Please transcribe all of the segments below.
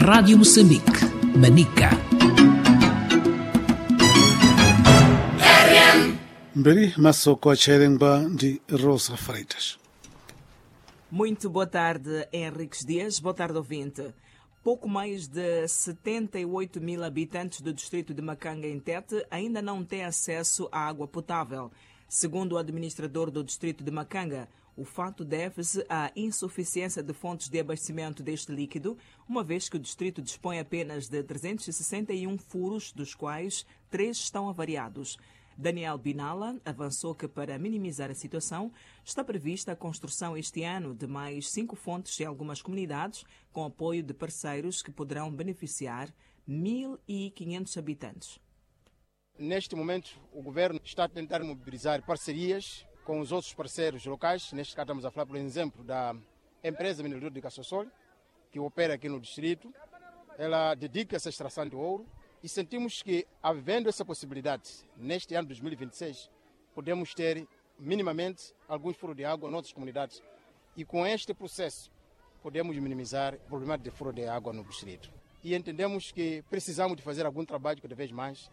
Rádio Moçambique, Manica. Mberi Massoko Cherengba de Rosa Freitas. Muito boa tarde, Henriques Dias. Boa tarde, ouvinte. Pouco mais de 78 mil habitantes do distrito de Macanga, em Tete, ainda não têm acesso à água potável. Segundo o administrador do distrito de Macanga, o fato deve-se à insuficiência de fontes de abastecimento deste líquido, uma vez que o distrito dispõe apenas de 361 furos, dos quais 3 estão avariados. Daniel Binala avançou que, para minimizar a situação, está prevista a construção este ano de mais 5 fontes em algumas comunidades, com apoio de parceiros que poderão beneficiar 1.500 habitantes. Neste momento, o governo está a tentar mobilizar parcerias com os outros parceiros locais. Neste caso, estamos a falar, por exemplo, da empresa mineradora de Caçossol, que opera aqui no distrito. Ela dedica-se à extração de ouro. E sentimos que, havendo essa possibilidade, neste ano de 2026, podemos ter minimamente alguns furos de água em outras comunidades. E com este processo, podemos minimizar o problema de furo de água no distrito. E entendemos que precisamos de fazer algum trabalho cada vez mais.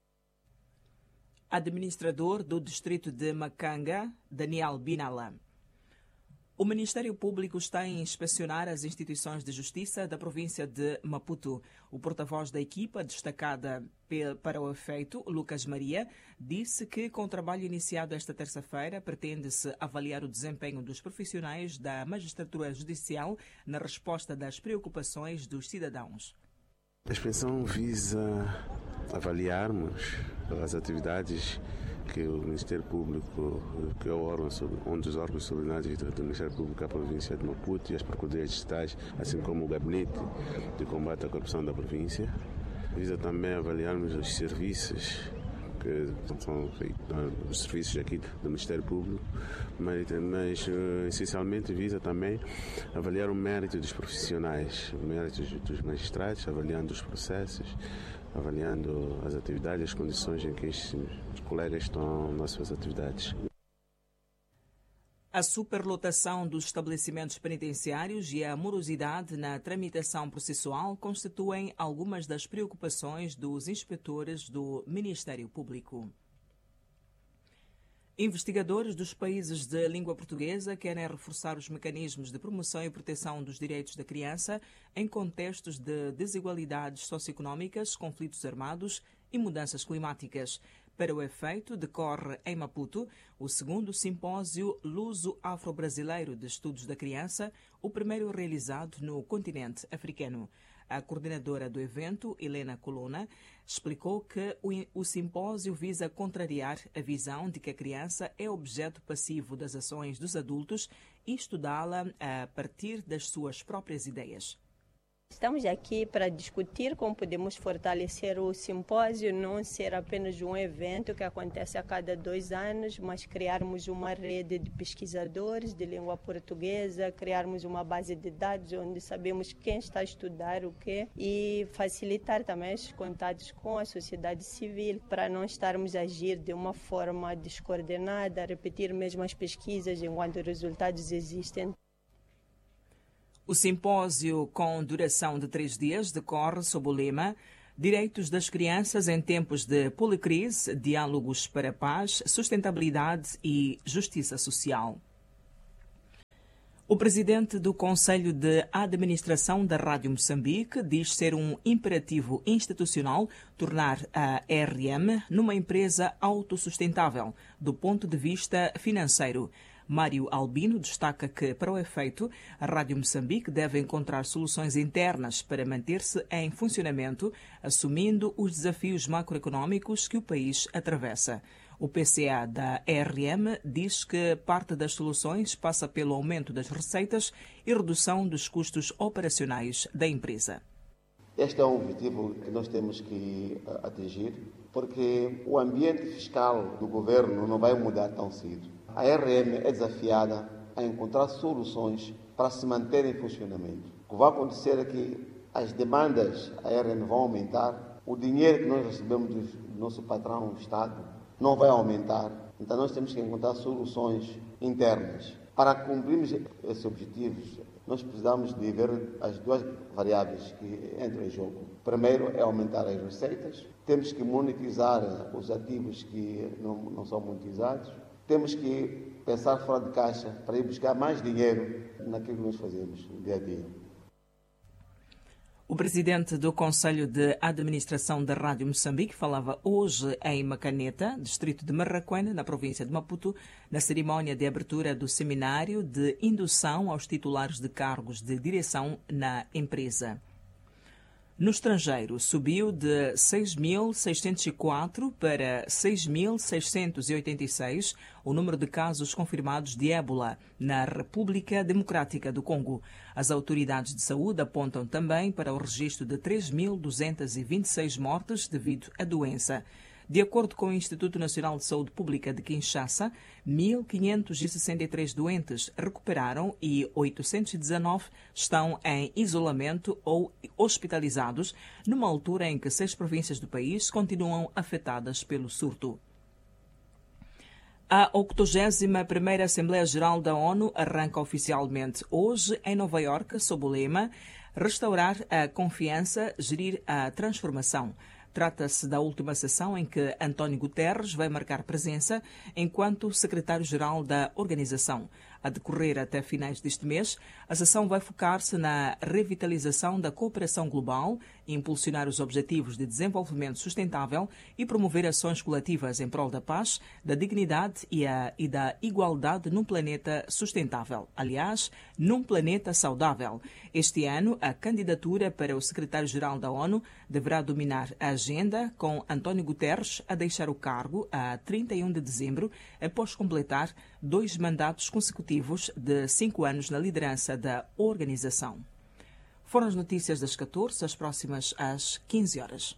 Administrador do distrito de Macanga, Daniel Binala. O Ministério Público está a inspecionar as instituições de justiça da província de Maputo. O porta-voz da equipa, destacada para o efeito, Lucas Maria, disse que, com o trabalho iniciado esta terça-feira, pretende-se avaliar o desempenho dos profissionais da magistratura judicial na resposta das preocupações dos cidadãos. A inspeção visa avaliarmos as atividades que o Ministério Público, que é um dos órgãos subliminares do Ministério Público da província de Maputo, e as procuradorias distritais, assim como o Gabinete de Combate à Corrupção da província. Visa também avaliarmos os serviços que são feitos, os serviços aqui do Ministério Público, mas essencialmente visa também avaliar o mérito dos profissionais, o mérito dos magistrados, avaliando os processos, avaliando as atividades, as condições em que estes colegas estão nas suas atividades. A superlotação dos estabelecimentos penitenciários e a morosidade na tramitação processual constituem algumas das preocupações dos inspetores do Ministério Público. Investigadores dos países de língua portuguesa querem reforçar os mecanismos de promoção e proteção dos direitos da criança em contextos de desigualdades socioeconómicas, conflitos armados e mudanças climáticas. Para o efeito, decorre em Maputo o segundo simpósio luso-afro-brasileiro de estudos da criança, o primeiro realizado no continente africano. A coordenadora do evento, Helena Colonna, explicou que o simpósio visa contrariar a visão de que a criança é objeto passivo das ações dos adultos e estudá-la a partir das suas próprias ideias. Estamos aqui para discutir como podemos fortalecer o simpósio, não ser apenas um evento que acontece a cada 2 anos, mas criarmos uma rede de pesquisadores de língua portuguesa, criarmos uma base de dados onde sabemos quem está a estudar o quê e facilitar também os contatos com a sociedade civil para não estarmos a agir de uma forma descoordenada, repetir mesmo as pesquisas enquanto os resultados existem. O simpósio, com duração de 3 dias, decorre sob o lema Direitos das Crianças em Tempos de Policrise, Diálogos para a Paz, Sustentabilidade e Justiça Social. O presidente do Conselho de Administração da Rádio Moçambique diz ser um imperativo institucional tornar a RM numa empresa autossustentável, do ponto de vista financeiro. Mário Albino destaca que, para o efeito, a Rádio Moçambique deve encontrar soluções internas para manter-se em funcionamento, assumindo os desafios macroeconómicos que o país atravessa. O PCA da RM diz que parte das soluções passa pelo aumento das receitas e redução dos custos operacionais da empresa. Este é um objetivo que nós temos que atingir, porque o ambiente fiscal do governo não vai mudar tão cedo. A RM é desafiada a encontrar soluções para se manter em funcionamento. O que vai acontecer é que as demandas da RM vão aumentar, o dinheiro que nós recebemos do nosso patrão, o Estado, não vai aumentar. Então nós temos que encontrar soluções internas. Para cumprirmos esses objetivos, nós precisamos de ver as duas variáveis que entram em jogo. Primeiro é aumentar as receitas, temos que monetizar os ativos que não são monetizados, temos que pensar fora de caixa para ir buscar mais dinheiro naquilo que nós fazemos no dia a dia. O presidente do Conselho de Administração da Rádio Moçambique falava hoje em Macaneta, distrito de Marraquena, na província de Maputo, na cerimónia de abertura do seminário de indução aos titulares de cargos de direção na empresa. No estrangeiro, subiu de 6.604 para 6.686 o número de casos confirmados de ébola na República Democrática do Congo. As autoridades de saúde apontam também para o registro de 3.226 mortes devido à doença. De acordo com o Instituto Nacional de Saúde Pública de Kinshasa, 1.563 doentes recuperaram e 819 estão em isolamento ou hospitalizados, numa altura em que 6 províncias do país continuam afetadas pelo surto. A 81ª Assembleia Geral da ONU arranca oficialmente hoje em Nova Iorque, sob o lema Restaurar a confiança, gerir a transformação. Trata-se da última sessão em que António Guterres vai marcar presença enquanto secretário-geral da organização. A decorrer até finais deste mês, a sessão vai focar-se na revitalização da cooperação global, impulsionar os objetivos de desenvolvimento sustentável e promover ações coletivas em prol da paz, da dignidade e da igualdade num planeta sustentável. Aliás, num planeta saudável. Este ano, a candidatura para o secretário-geral da ONU deverá dominar a agenda, com António Guterres a deixar o cargo a 31 de dezembro, após completar 2 mandatos consecutivos de 5 anos na liderança da organização. Foram as notícias das 14, as próximas às 15 horas.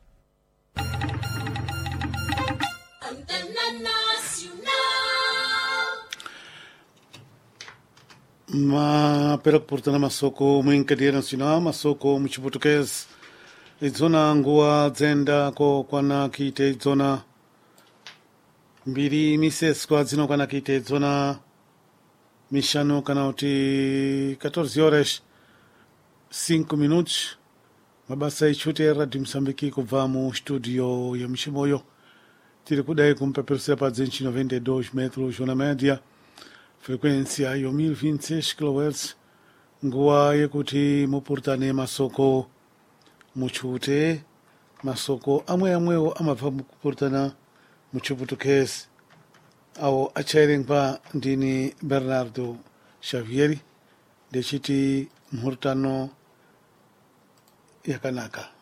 Pela portana masoko mwinkadia nacional masoko muchiputukez idzona ngua dzenda ko kwana kite idzona mbiri mises kwa dzino kwana kite idzona mishano kana uti 14 horas 5 minutos mabasa ichute Radio Moçambique kubva mu studio ya Mshimoyo tiri kudai kumpeperusia pa 92 metros zona média frequência yo 1026 kHz ngua yekuti mupurtane masoko muchute masoko amwewo amabva mukupurtana muchiputukezi awo achairengwa ndini Bernardo Xavieri ndechiti mhurutano yakanaka.